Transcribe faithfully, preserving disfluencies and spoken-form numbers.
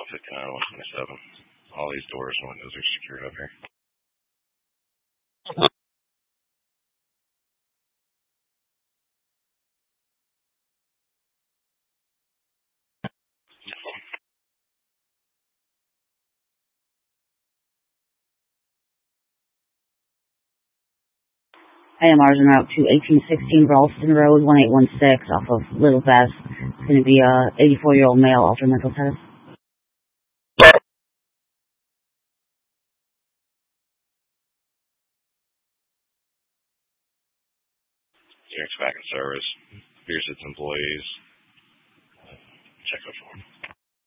fifty-nine, one twenty-seven. All these doors and windows are secured up here. I am ours en route to eighteen sixteen Ralston Road, one eight one six, off of Little Best. It's going to be a eighty-four-year-old male, altered mental status. Derek's back in service. Here's its employees. Check up for him.